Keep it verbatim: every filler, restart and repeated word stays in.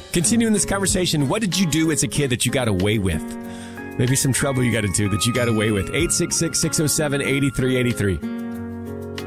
Continuing this conversation, what did you do as a kid that you got away with? Maybe some trouble you got into that you got away with. eight six six, six oh seven, eight three eight three.